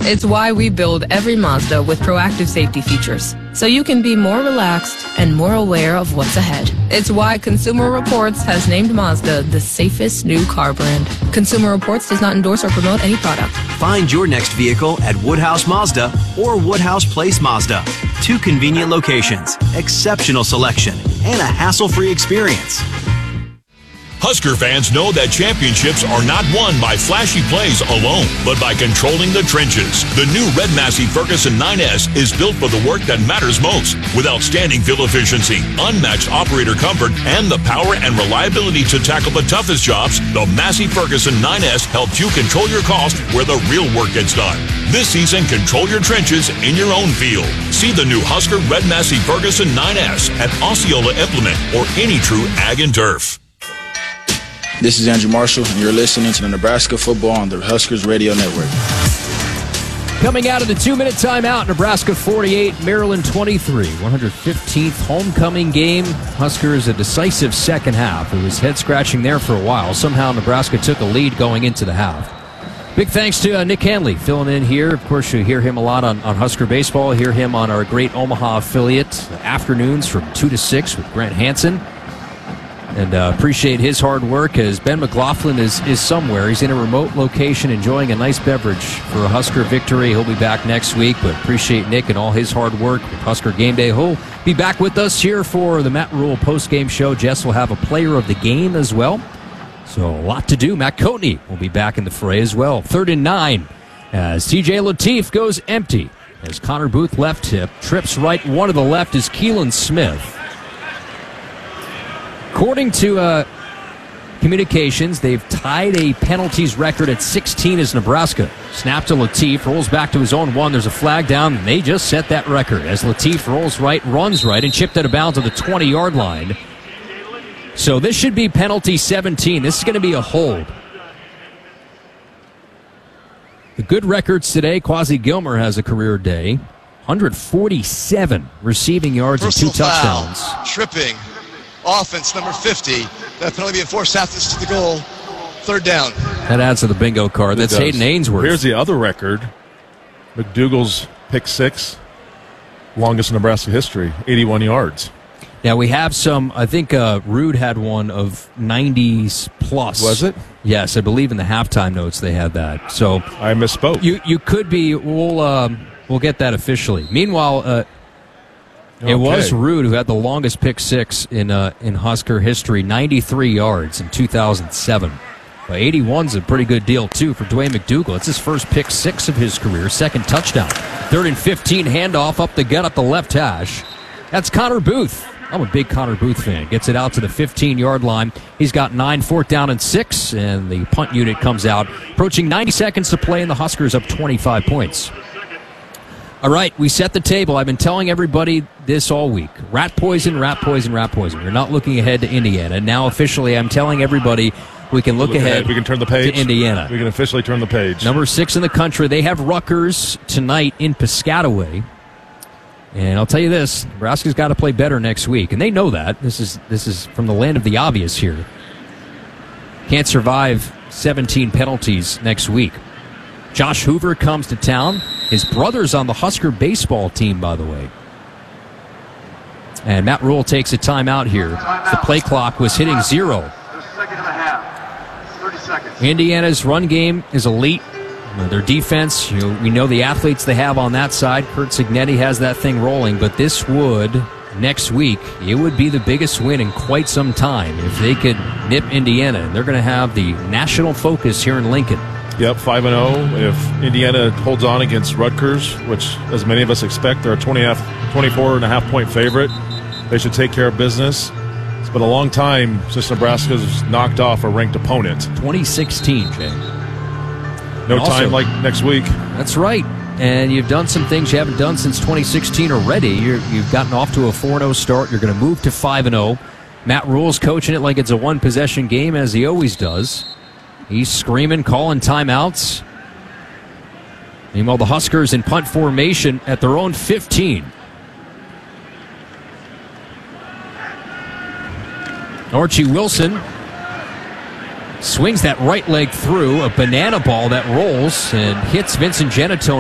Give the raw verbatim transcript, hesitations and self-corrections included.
It's why we build every Mazda with proactive safety features, so you can be more relaxed and more aware of what's ahead. It's why Consumer Reports has named Mazda the safest new car brand. Consumer Reports does not endorse or promote any product. Find your next vehicle at Woodhouse Mazda or Woodhouse Place Mazda. Two convenient locations, exceptional selection, and a hassle-free experience. Husker fans know that championships are not won by flashy plays alone, but by controlling the trenches. The new Red Massey Ferguson nine S is built for the work that matters most, with outstanding fuel efficiency, unmatched operator comfort, and the power and reliability to tackle the toughest jobs. The Massey Ferguson nine S helps you control your cost where the real work gets done. This season, control your trenches in your own field. See the new Husker Red Massey Ferguson nine S at Osceola Implement or any true Ag and Turf. This is Andrew Marshall, and you're listening to the Nebraska Football on the Huskers Radio Network. Coming out of the two-minute timeout, Nebraska forty-eight, Maryland twenty-three. one hundred fifteenth homecoming game. Huskers a decisive second half. It was head-scratching there for a while. Somehow Nebraska took a lead going into the half. Big thanks to uh, Nick Hanley filling in here. Of course, you hear him a lot on, on Husker Baseball. Hear him on our great Omaha affiliate, afternoons from two to six with Grant Hansen. And uh, appreciate his hard work as Ben McLaughlin is, is somewhere. He's in a remote location enjoying a nice beverage for a Husker victory. He'll be back next week, but appreciate Nick and all his hard work with Husker Game Day. He'll be back with us here for the Matt Rule post-game show. Jess will have a player of the game as well. So a lot to do. Matt Coatney will be back in the fray as well. Third and nine as T J Lateef goes empty. As Connor Booth left tip, trips right, one to the left is Keelan Smith. According to uh, communications, they've tied a penalties record at sixteen as Nebraska. Snap to Lateef, rolls back to his own one. There's a flag down, and they just set that record as Lateef rolls right, runs right, and chipped out of bounds on the twenty-yard line. So this should be penalty seventeen. This is going to be a hold. The good records today, Quasi Gilmer has a career day. one hundred forty-seven receiving yards Personal and two touchdowns. Foul, tripping. Offense number fifty. That penalty be enforced after to the goal. Third down. That adds to the bingo card. That's Hayden Ainsworth. Here's the other record. McDougal's pick six. Longest in Nebraska history. eighty-one yards. Now we have some, I think uh, Rude had one of nineties plus. Was it? Yes, I believe in the halftime notes they had that. So I misspoke. You you could be, we'll, um, we'll get that officially. Meanwhile, uh, Okay. It was Rude who had the longest pick six in uh, in Husker history, ninety-three yards in two thousand seven. But eighty-one's a pretty good deal, too, for Dwayne McDougal. It's his first pick six of his career, second touchdown. Third and fifteen, handoff up the gut, up the left hash. That's Connor Booth. I'm a big Connor Booth fan. Gets it out to the fifteen-yard line. He's got nine, fourth down and six, and the punt unit comes out. Approaching ninety seconds to play, and the Huskers up twenty-five points. All right, we set the table. I've been telling everybody this all week. Rat poison, rat poison, rat poison. We're not looking ahead to Indiana. Now, officially, I'm telling everybody we can look, look ahead, ahead. We can turn the page to Indiana. We can officially turn the page. Number six in the country. They have Rutgers tonight in Piscataway. And I'll tell you this, Nebraska's got to play better next week. And they know that. This is this is from the land of the obvious here. Can't survive seventeen penalties next week. Josh Hoover comes to town. His brother's on the Husker baseball team, by the way. And Matt Rule takes a timeout here. The play clock was hitting zero. Indiana's run game is elite. You know, their defense, you know, we know the athletes they have on that side. Kurt Cignetti has that thing rolling, but this would, next week, it would be the biggest win in quite some time if they could nip Indiana. And they're going to have the national focus here in Lincoln. Yep, five and oh. If Indiana holds on against Rutgers, which, as many of us expect, they're a twenty-four and a half point favorite, they should take care of business. It's been a long time since Nebraska's knocked off a ranked opponent. twenty sixteen, Jay. No also, time like next week. That's right. And you've done some things you haven't done since twenty sixteen already. You're, you've gotten off to a four and oh start. You're going to move to five and oh. Matt Rule's coaching it like it's a one-possession game, as he always does. He's screaming, calling timeouts. Meanwhile, the Huskers in punt formation at their own fifteen. Archie Wilson swings that right leg through, a banana ball that rolls and hits Vincent Genatone